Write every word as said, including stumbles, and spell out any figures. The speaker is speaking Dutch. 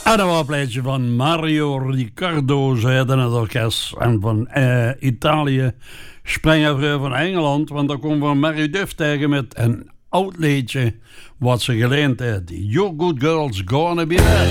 En dat was een plaatje van Mario Riccardo, ze hadden het orkest. En van uh, Italië springen we van Engeland, want daar komen we Mary Duff tegen met een oud liedje wat ze geleend heeft. Your Good Girl's Gonna Be There.